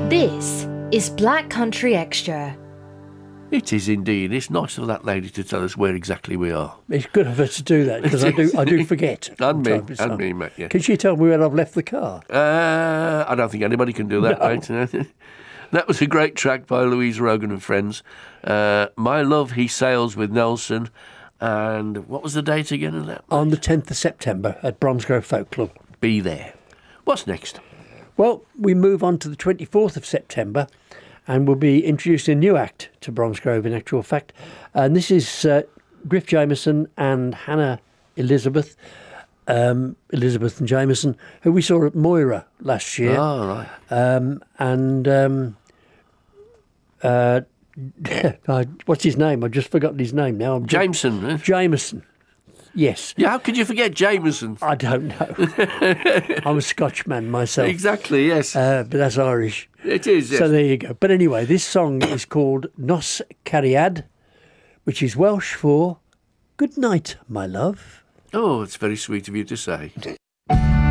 This is Black Country Extra. It is indeed. It's nice of that lady to tell us where exactly we are. It's good of her to do that, because I do forget. And me, mate, yeah. Can she tell me when I've left the car? I don't think anybody can do that, mate. That was a great track by Louise Rogan and Friends. My Love, He Sails with Nelson. And what was the date again of that? On the 10th of September at Bromsgrove Folk Club. Be there. What's next? Well, we move on to the 24th of September, and we'll be introducing a new act to Bromsgrove, in actual fact. And this is Griff Jameson and Hannah Elizabeth and Jameson, who we saw at Moira last year. Oh, right. What's his name? I've just forgotten his name now. Jameson. Eh? Jameson. Yes. Yeah, how could you forget Jameson? I don't know. I'm a Scotchman myself. Exactly, yes. But that's Irish. It is, yes. So there you go. But anyway, this song is called Nos Cariad, which is Welsh for good night, my love. Oh, it's very sweet of you to say.